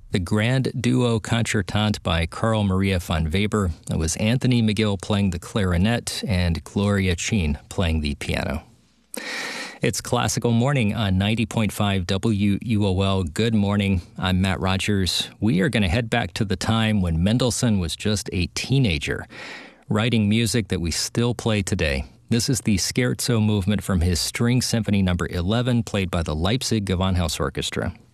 The Grand Duo Concertante by Carl Maria von Weber. It was Anthony McGill playing the clarinet and Gloria Chin playing the piano. It's Classical Morning on 90.5 WUOL. Good morning. I'm Matt Rogers. We are going to head back to the time when Mendelssohn was just a teenager, writing music that we still play today. This is the Scherzo movement from his String Symphony No. 11, played by the Leipzig Gewandhaus Orchestra.